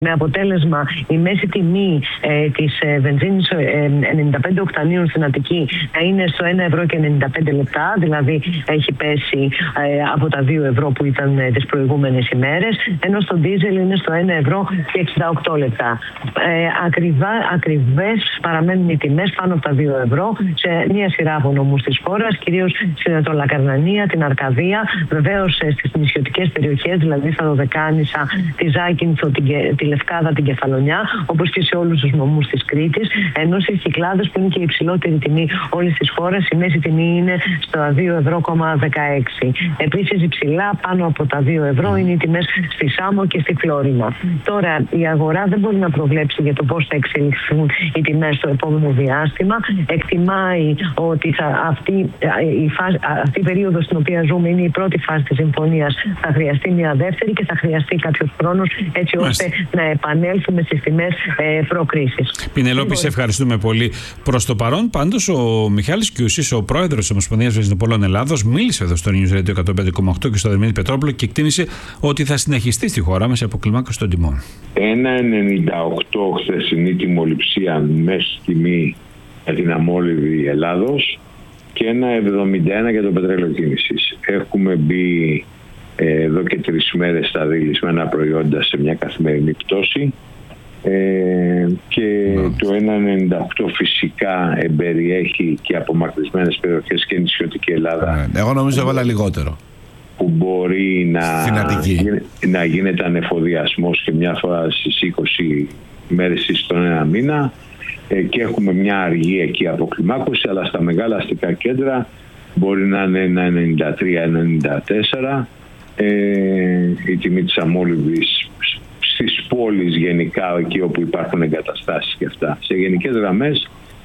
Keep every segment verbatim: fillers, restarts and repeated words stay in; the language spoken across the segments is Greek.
Με αποτέλεσμα η μέση τιμή ε, της ε, βενζίνης ε, ενενήντα πέντε οκτανίων στην Αττική να είναι στο ένα ευρώ και ενενήντα πέντε λεπτά, δηλαδή έχει πέσει ε, από τα δύο ευρώ που ήταν ε, τις προηγούμενες ημέρες, ενώ στο ντίζελ είναι στο ένα ευρώ και εξήντα οκτώ λεπτά. Ε, ακριβά, ακριβές παραμένουν οι τιμές πάνω από τα δύο ευρώ σε μια σειρά από νομούς της χώρας, κυρίως στην Ανατολακαρνανία, την Αρκαδία, βεβαίως ε, στις νησιωτικές περιοχές, δηλαδή στα Δωδεκάνησα, τη Ζάκυνθο, την, τη Λευκάδα, την Κεφαλονιά, όπως και σε όλους τους νομούς της Κρήτης, ενώ στις Κυκλάδες, που είναι και η υψηλότερη τιμή όλης της χώρας, η μέση τιμή είναι στα δύο ευρώ και δεκαέξι. Επίσης, υψηλά πάνω από τα δύο ευρώ είναι οι τιμές στη Σάμο και στη Φλόρινα. Τώρα, η αγορά δεν μπορεί να προβλέψει για το πώς θα εξελιχθούν οι τιμές στο επόμενο διάστημα. Εκτιμάει ότι θα, αυτή, η φάση, αυτή η περίοδος στην οποία ζούμε είναι η πρώτη φάση της συμφωνίας. Θα χρειαστεί μια δεύτερη και θα χρειαστεί κάποιος χρόνος έτσι ώστε να επανέλθουμε στις τιμές ε, προκρίσης. Πινελόπη, σε ευχαριστούμε πολύ. Προς το παρόν, πάντως, ο Μιχάλης Κιούσης, ο πρόεδρος της Ομοσπονδίας Βενζινοπολών Ελλάδος, μίλησε εδώ στο News Radio εκατόν πέντε κόμμα οκτώ και στο Δερμήνη Πετρόπουλο και εκτίμησε ότι θα συνεχιστεί στη χώρα μας η αποκλιμάκωση των τιμών. ένα ενενήντα οκτώ χθεσινή τιμοληψία μέση τιμή για την αμόλυβη Ελλάδος και ένα εβδομήντα ένα για το πετρέλαιο κίνησης. Έχουμε μπει ε, εδώ και τρεις μέρες στα δηλισμένα προϊόντα σε μια καθημερινή πτώση. Ε, και mm. το ένα ενενήντα οκτώ φυσικά εμπεριέχει και απομακρυσμένες περιοχές και νησιωτική Ελλάδα. Mm. Εγώ νομίζω έβαλα λιγότερο. Που μπορεί να, να γίνεται ανεφοδιασμός και μια φορά στις είκοσι μέρες ή στον ένα μήνα, ε, και έχουμε μια αργή εκεί αποκλιμάκωση, αλλά στα μεγάλα αστικά κέντρα μπορεί να είναι ένα ενενήντα τρία ενενήντα τέσσερα ε, η τιμή της αμόλυβης στις πόλεις γενικά, εκεί όπου υπάρχουν εγκαταστάσεις και αυτά. Σε γενικές γραμμές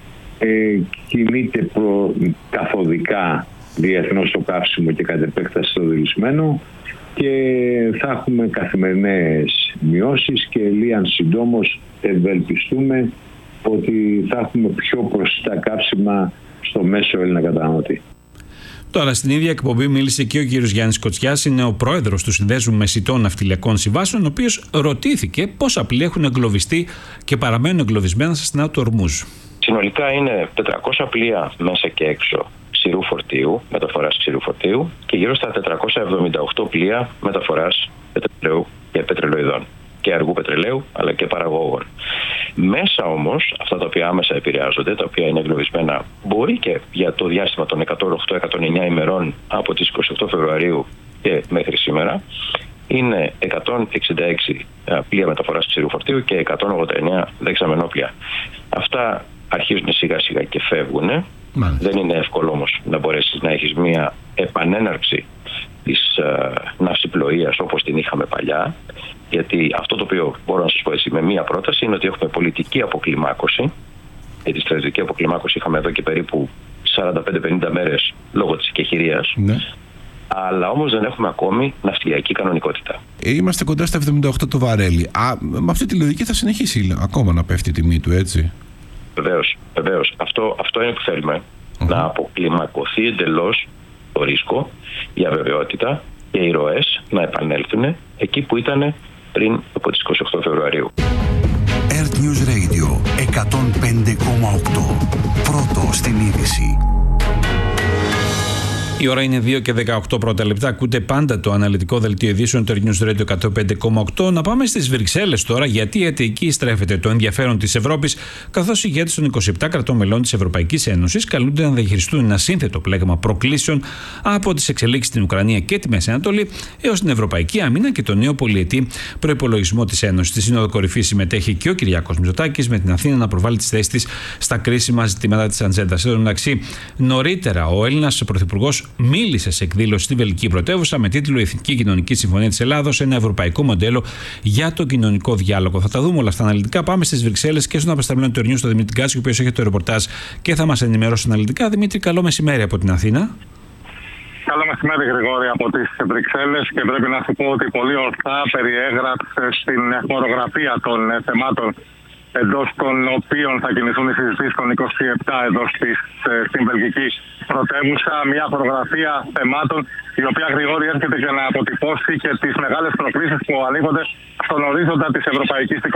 ε, κινείται προ, καθοδικά διεθνώς το καύσιμο και κατ' επέκταση το δηλισμένο και θα έχουμε καθημερινές μειώσεις και λίαν συντόμως ευελπιστούμε ότι θα έχουμε πιο προσιτά καύσιμα στο μέσο Έλληνα καταναλωτή. Τώρα, στην ίδια εκπομπή μίλησε και ο κύριος Γιάννης Κοτσιάς, είναι ο πρόεδρος του Συνδέσμου Μεσιτών Ναυτιλιακών Συμβάσεων, ο οποίος ρωτήθηκε πόσα πλοία έχουν εγκλωβιστεί και παραμένουν εγκλωβισμένα στα στενά του Ορμούζ. Συνολικά είναι τετρακόσια πλοία μέσα και έξω ξηρού φορτίου, μεταφοράς ξηρού φορτίου, και γύρω στα τετρακόσια εβδομήντα οκτώ πλοία μεταφοράς πετρελαίου και πετρελοειδών και αργού πετρελαίου αλλά και παραγωγών. Μέσα όμως, αυτά τα οποία άμεσα επηρεάζονται, τα οποία είναι εγκλωβισμένα, μπορεί και για το διάστημα των εκατόν οκτώ εκατόν εννιά ημερών από τις είκοσι οκτώ Φεβρουαρίου και μέχρι σήμερα, είναι εκατόν εξήντα έξι πλοία μεταφοράς ξηρού φορτίου και εκατόν ογδόντα εννιά δεξαμενόπλοια. Αυτά αρχίζουν σιγά σιγά και φεύγουν. Μάλιστα. Δεν είναι εύκολο όμως να μπορέσεις να έχεις μια επανέναρξη της uh, ναυσιπλοείας όπως την είχαμε παλιά, γιατί αυτό το οποίο μπορώ να σας πω έτσι με μία πρόταση είναι ότι έχουμε πολιτική αποκλιμάκωση, γιατί στρατιωτική αποκλιμάκωση είχαμε εδώ και περίπου σαράντα πέντε πενήντα μέρες λόγω της εκεχηρίας, ναι. Αλλά όμως δεν έχουμε ακόμη ναυτιλιακή κανονικότητα. Είμαστε κοντά στα εβδομήντα οκτώ το βαρέλι. Α, με αυτή τη λογική θα συνεχίσει ακόμα να πέφτει η τιμή του, έτσι? Βεβαίως, βεβαίως. Αυτό, αυτό είναι που θέλουμε, uh-huh. να αποκλιμακωθεί εντελώς το ρίσκο, η αβεβαιότητα και οι ροές να επανέλθουν εκεί που ήταν πριν από τις είκοσι οκτώ Φεβρουαρίου. Earth News Radio εκατόν πέντε κόμμα οκτώ. Πρώτο στην είδηση. Η ώρα είναι δύο και δεκαοκτώ πρώτα λεπτά. Ακούτε πάντα το αναλυτικό δελτίο ειδήσεων του News Radio εκατόν πέντε κόμμα οκτώ. Να πάμε στις Βρυξέλλες τώρα, γιατί εκεί στρέφεται το ενδιαφέρον της Ευρώπης, καθώς οι ηγέτες των είκοσι επτά κρατών μελών της Ευρωπαϊκής Ένωσης καλούνται να διαχειριστούν ένα σύνθετο πλέγμα προκλήσεων από τις εξελίξεις στην Ουκρανία και τη Μέση Ανατολή έως την Ευρωπαϊκή Άμυνα και τον νέο πολυετή προϋπολογισμό της Ένωσης. Στη Σύνοδο Κορυφής συμμετέχει και ο Κυριάκος Μητσοτάκης, με την Αθήνα να προβάλλει τις θέσεις της στα κρίσιμα ζητήματα της ατζέντας. Εν τω μεταξύ, νωρίτερα ο Έλληνας πρωθυπουργός μίλησε σε εκδήλωση στη Βελγική πρωτεύουσα με τίτλο «Η Εθνική Κοινωνική Συμφωνία της Ελλάδος, ένα ευρωπαϊκό μοντέλο για τον κοινωνικό διάλογο». Θα τα δούμε όλα αυτά αναλυτικά. Πάμε στις Βρυξέλλες και στον απεσταλμένο του News, τον Δημήτρη Γκάτσιο, ο οποίος έχει το ρεπορτάζ και θα μας ενημερώσει αναλυτικά. Δημήτρη, καλό μεσημέρι από την Αθήνα. Καλό μεσημέρι, Γρηγόρη, από τις Βρυξέλλες, και πρέπει να σου πω ότι πολύ ορθά περιέγραψε στην χορογραφία των θεμάτων εντός των οποίων θα κινηθούν οι συζητήσεις των είκοσι επτά εδώ στις, στην Βελγική πρωτεύουσα. Μια χορογραφία θεμάτων η οποία, Γρηγόρη, έρχεται για να αποτυπώσει και τις μεγάλες προκλήσεις που ανοίγονται στον ορίζοντα της ευρωπαϊκής